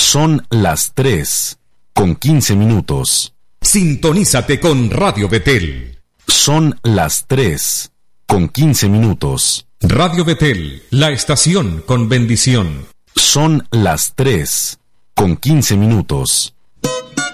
Son las 3:15. Sintonízate con Radio Betel. Son las 3:15. Radio Betel, la estación con bendición. Son las 3:15.